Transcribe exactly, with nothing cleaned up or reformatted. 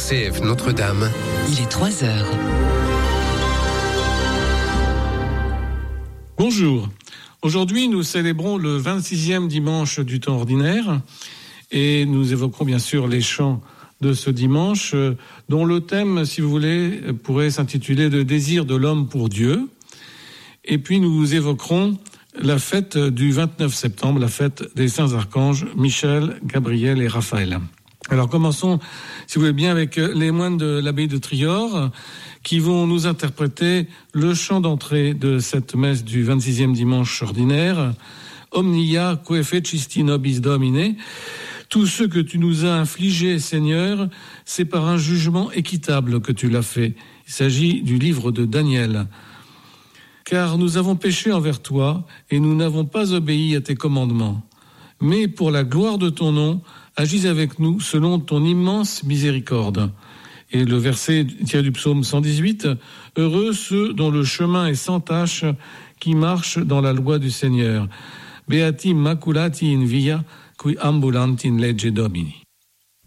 C F Notre-Dame. Il est trois heures. Bonjour. Aujourd'hui, nous célébrons le vingt-sixième dimanche du temps ordinaire et nous évoquerons bien sûr les chants de ce dimanche dont le thème, si vous voulez, pourrait s'intituler « Le désir de l'homme pour Dieu ». Et puis nous évoquerons la fête du vingt-neuf septembre, la fête des saints archanges Michel, Gabriel et Raphaël. Alors commençons, si vous voulez bien, avec les moines de l'abbaye de Trior qui vont nous interpréter le chant d'entrée de cette messe du vingt-sixième dimanche ordinaire. Omnia que fecisti nobis Domine. Tout ce que tu nous as infligé, Seigneur, c'est par un jugement équitable que tu l'as fait. Il s'agit du livre de Daniel. Car nous avons péché envers toi et nous n'avons pas obéi à tes commandements. Mais pour la gloire de ton nom, agis avec nous selon ton immense miséricorde. Et le verset tiré du psaume cent dix-huit, « Heureux ceux dont le chemin est sans tache, qui marchent dans la loi du Seigneur. Beati maculati in via, qui ambulant in legge Domini. »